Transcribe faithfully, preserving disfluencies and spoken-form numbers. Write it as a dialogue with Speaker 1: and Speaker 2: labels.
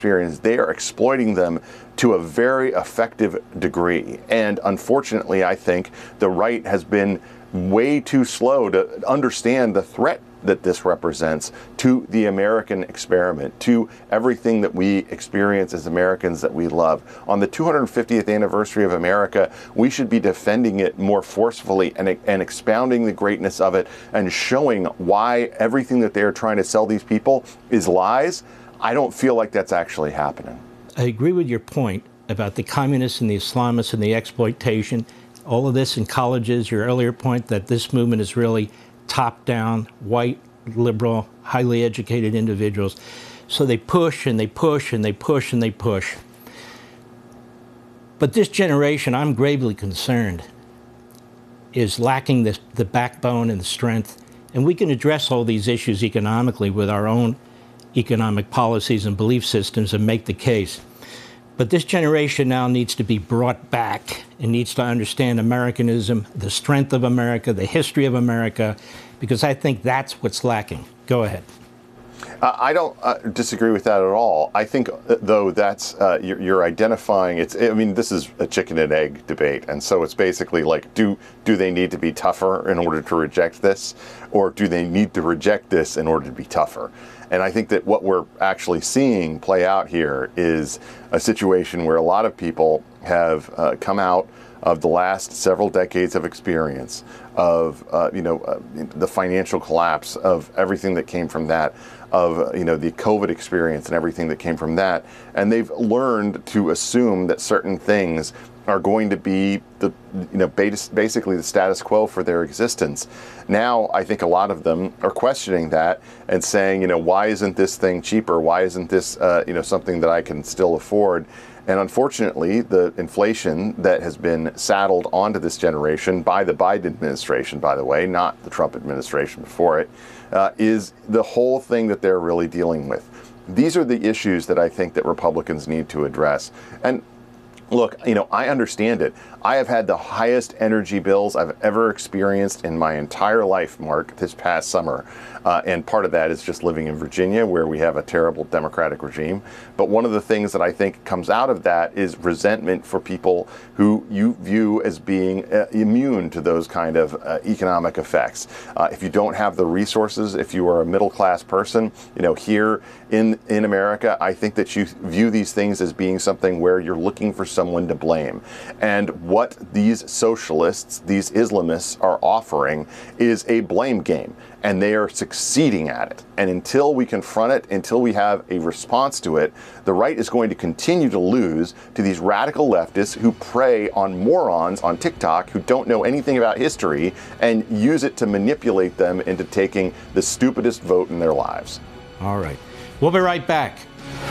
Speaker 1: experience, they are exploiting them to a very effective degree. And unfortunately, I think the right has been way too slow to understand the threat that this represents to the American experiment, to everything that we experience as Americans that we love. On the two hundred fiftieth anniversary of America, we should be defending it more forcefully and, and expounding the greatness of it and showing why everything that they're trying to sell these people is lies. I don't feel like that's actually happening.
Speaker 2: I agree with your point about the communists and the Islamists and the exploitation. All of this in colleges, your earlier point that this movement is really top-down, white, liberal, highly educated individuals. So they push and they push and they push and they push. But this generation, I'm gravely concerned, is lacking the, the backbone and the strength. And we can address all these issues economically with our own economic policies and belief systems and make the case. But this generation now needs to be brought back and needs to understand Americanism, the strength of America, the history of America, because I think that's what's lacking. Go ahead.
Speaker 1: Uh, I don't uh, disagree with that at all. I think, uh, though, that's uh, you're, you're identifying. It's. I mean, this is a chicken and egg debate, and so it's basically like, do do they need to be tougher in order to reject this, or do they need to reject this in order to be tougher? And I think that what we're actually seeing play out here is a situation where a lot of people have uh, come out of the last several decades of experience of, uh, you know, uh, the financial collapse, of everything that came from that, of, uh, you know, the COVID experience and everything that came from that. And they've learned to assume that certain things are going to be the, you know, basically the status quo for their existence. Now, I think a lot of them are questioning that and saying, you know, why isn't this thing cheaper? Why isn't this, uh, you know, something that I can still afford? And unfortunately, the inflation that has been saddled onto this generation by the Biden administration, by the way, not the Trump administration before it, uh, is the whole thing that they're really dealing with. These are the issues that I think that Republicans need to address. And look, you know, I understand it. I have had the highest energy bills I've ever experienced in my entire life, Mark, this past summer. Uh, and part of that is just living in Virginia, where we have a terrible Democratic regime. But one of the things that I think comes out of that is resentment for people who you view as being uh, immune to those kind of uh, economic effects. Uh, if you don't have the resources, if you are a middle-class person, you know, here in, in America, I think that you view these things as being something where you're looking for someone to blame. And what these socialists, these Islamists are offering is a blame game, and they are succeeding at it. And until we confront it, until we have a response to it, the right is going to continue to lose to these radical leftists who prey on morons on TikTok who don't know anything about history and use it to manipulate them into taking the stupidest vote in their lives.
Speaker 2: All right. We'll be right back.